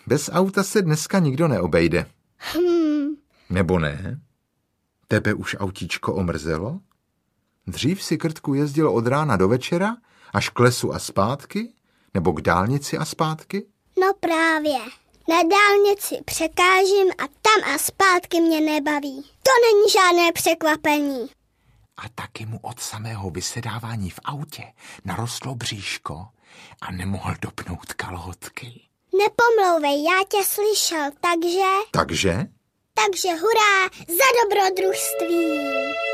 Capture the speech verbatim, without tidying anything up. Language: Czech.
Bez auta se dneska nikdo neobejde. Hmm. Nebo ne? Tebe už autíčko omrzelo? Dřív si, Krtku, jezdil od rána do večera, až k lesu a zpátky? Nebo k dálnici a zpátky? No právě. Na dálnici překážím a tam a zpátky mě nebaví. To není žádné překvapení. A taky mu od samého vysedávání v autě narostlo bříško a nemohl dopnout kalhotky. Nepomlouvej, já tě slyšel, takže... Takže? Takže hurá za dobrodružství.